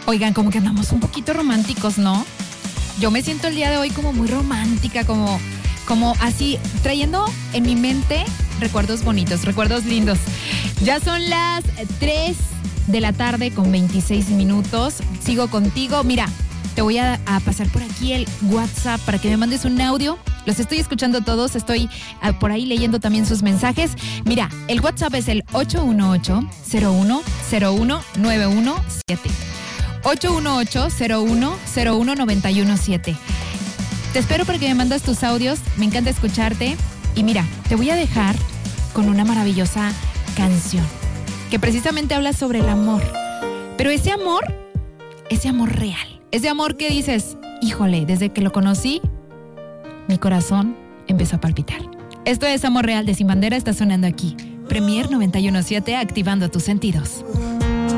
Oigan, como que andamos un poquito románticos, ¿no? Yo me siento el día de hoy como muy romántica, como así, trayendo en mi mente recuerdos bonitos, recuerdos lindos. Ya son las 3 de la tarde con 26 minutos. Sigo contigo. Mira, te voy a pasar por aquí el WhatsApp para que me mandes un audio. Los estoy escuchando todos, estoy por ahí leyendo también sus mensajes. Mira, el WhatsApp es el 818-0101-917. 818-0101-917. Te espero para que me mandes tus audios. Me encanta escucharte. Y mira, te voy a dejar con una maravillosa canción que precisamente habla sobre el amor. Pero ese amor real. Ese amor que dices, híjole, desde que lo conocí, mi corazón empezó a palpitar. Esto es Amor Real de Sin Bandera, está sonando aquí. Premier 91.7, activando tus sentidos.